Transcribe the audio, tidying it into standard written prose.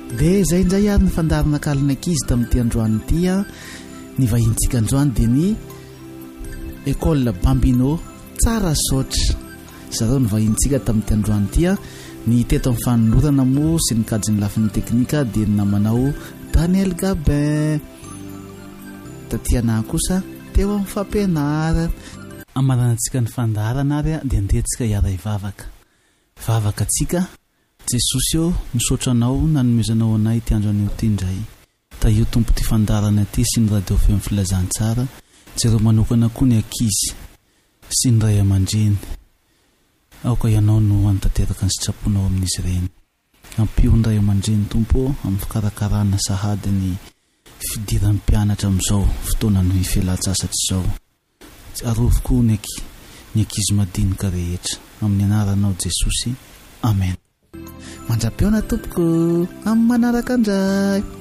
dia izay indray ary ny fandarana kalina ankizy tamin'ity androany ity a ny vahintsika androany dia ny école Bambino tsara saotra zareo ny vahintsika tamin'ity androany ity a ny teto amin'ny fanolorana moa sy ny kajy ny lafin'ny teknika dia ny namanao Daniel Gabin tatiana kosa teo amin'ny fampianarana amaranantsika ny fandaharana ary a dia andehantsika hiara hivavaka vavaka atsika Jesosy eo misaotra anao nanomezanao anay ity andro anio ity indray taio tompo ty fandarana ity sy ny radio feo amin'ny filazantsara jereo manokana koa ny ankizy sy ny ray aman-dreny aoka ianao no antanteraka ny sitraponao amin'izy ireny ampio ny ray aman-dreny tompo amin'ny fikarakarana sahady ny fidiran'ny mpianatra amin'izao fotoana ny fialan-tsasatra izao arovoko ny ankizy madinika rehetra amin'ny anaranao Jesosy amen. Mandra-piona tompoko amin'ny manaraka andray.